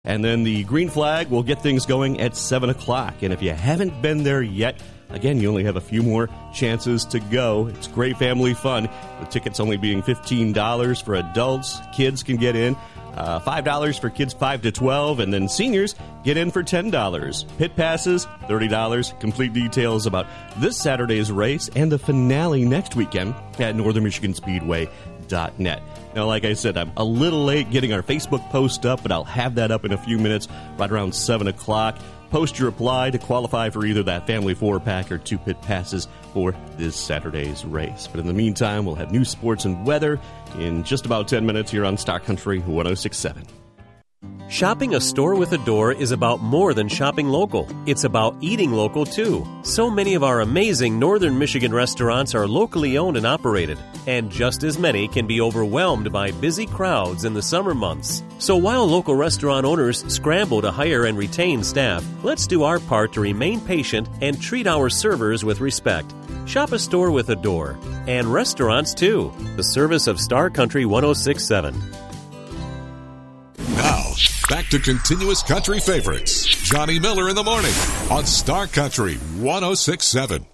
And then the Green Flag will get things going at 7 o'clock. And if you haven't been there yet, again, you only have a few more chances to go. It's great family fun, with tickets only being $15 for adults. Kids can get in. $5 for kids 5 to 12, and then seniors get in for $10. Pit passes, $30. Complete details about this Saturday's race and the finale next weekend at northernmichiganspeedway.net. Now, like I said, I'm a little late getting our Facebook post up, but I'll have that up in a few minutes, right around 7 o'clock. Post your reply to qualify for either that family 4-pack or 2 pit passes for this Saturday's race. But in the meantime, we'll have news, sports, and weather in just about 10 minutes here on Star Country 106.7. Shopping a store with a door is about more than shopping local. It's about eating local, too. So many of our amazing Northern Michigan restaurants are locally owned and operated, and just as many can be overwhelmed by busy crowds in the summer months. So while local restaurant owners scramble to hire and retain staff, let's do our part to remain patient and treat our servers with respect. Shop a store with a door, and restaurants, too. The service of Star Country 106.7. Now, back to continuous country favorites. Johnny Miller in the morning on Star Country 106.7.